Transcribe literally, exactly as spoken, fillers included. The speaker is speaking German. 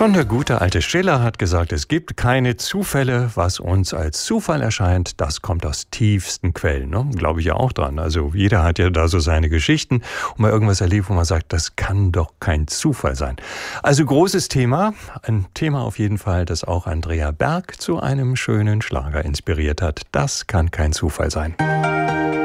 Schon der gute alte Schiller hat gesagt, es gibt keine Zufälle. Was uns als Zufall erscheint, das kommt aus tiefsten Quellen. Ne? Glaube ich ja auch dran. Also jeder hat ja da so seine Geschichten und mal irgendwas erlebt, wo man sagt, das kann doch kein Zufall sein. Also großes Thema. Ein Thema auf jeden Fall, das auch Andrea Berg zu einem schönen Schlager inspiriert hat. Das kann kein Zufall sein.